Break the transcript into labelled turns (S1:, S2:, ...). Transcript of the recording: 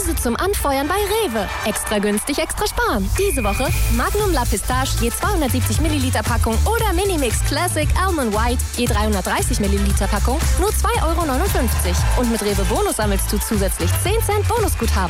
S1: Preise zum Anfeuern bei Rewe. Extra günstig, extra sparen. Diese Woche Magnum La Pistache je 270 Milliliter Packung oder Minimix Classic Almond White je 330 Milliliter Packung nur 2,59 €. Und mit Rewe Bonus sammelst du zusätzlich 10 Cent Bonusguthaben.